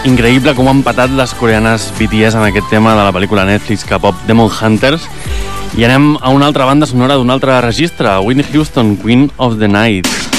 increïble com han patat les coreanes BTS en aquest tema de la pel·lícula Netflix K-pop Demon Hunters. I anem a una altra banda sonora d'un altre registre, Whitney Houston, Queen of the Night.